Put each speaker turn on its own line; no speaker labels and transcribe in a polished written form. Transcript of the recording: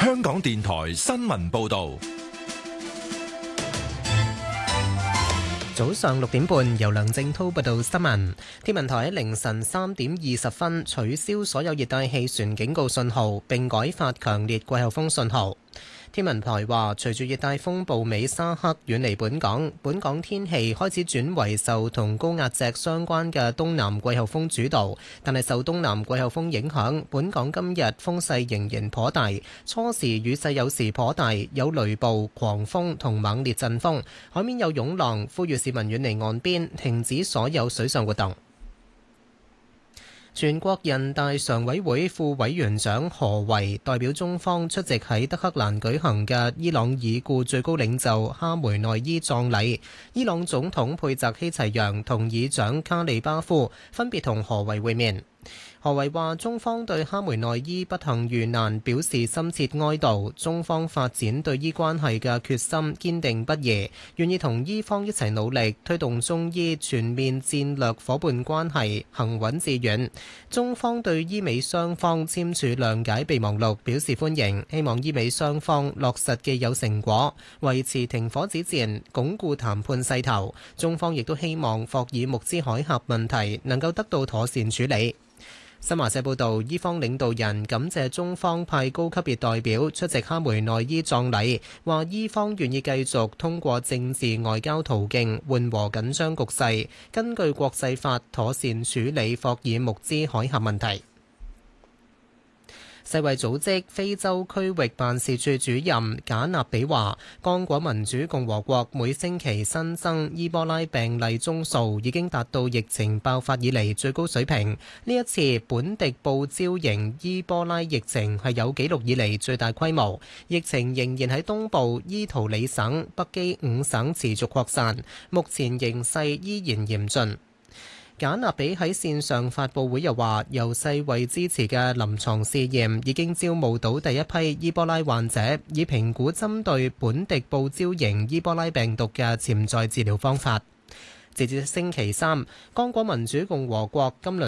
香港電台新聞報道。
早上6點半，由梁正濤報道新聞。天文台喺凌晨3點20分取消所有熱帶氣旋警告信號，並改發強烈季候風信號。天文台話，隨住熱帶風暴美沙克遠離本港，本港天氣開始轉為受同高壓脊相關嘅東南季候風主導，但係受東南季候風影響，本港今日風勢仍然頗大，初時雨勢有時頗大，有雷暴、狂風同猛烈陣風，海面有湧浪，呼籲市民遠離岸邊，停止所有水上活動。全國人大常委會副委員長何為代表中方出席喺德黑蘭舉行嘅伊朗已故最高領袖哈梅內伊葬禮。伊朗總統佩澤希齊揚同議長卡利巴夫分別同何為會面。何為話：中方對哈梅內伊不幸遇難表示深切哀悼，中方發展對伊關係嘅決心堅定不移，願意同伊方一齊努力，推動中伊全面戰略夥伴關係行穩致遠。中方對伊美雙方簽署諒解備忘錄表示歡迎，希望伊美雙方落實既有成果，維持停火止戰，鞏固談判勢頭。中方亦都希望霍爾木茲海峽問題能夠得到妥善處理。新華社報道，伊方領導人感謝中方派高級別代表出席哈梅內伊葬禮，話伊方願意繼續通過政治外交途徑緩和緊張局勢，根據國際法妥善處理霍爾木茲海峽問題。世衛組織非洲區域辦事處主任賈納比話，剛果民主共和國每星期新增伊波拉病例宗數已經達到疫情爆發以嚟最高水平。呢一次本地報招型伊波拉疫情係有紀錄以嚟最大規模，疫情仍然喺東部伊圖里省、北基5省持續擴散，目前形勢依然嚴峻。賈納比喺線上發佈會又話，由世衛支持嘅臨床試驗已經招募到第一批伊波拉患者，以評估針對本地報招型伊波拉病毒嘅潛在治療方法。截至星期三，剛果民主共和國今輪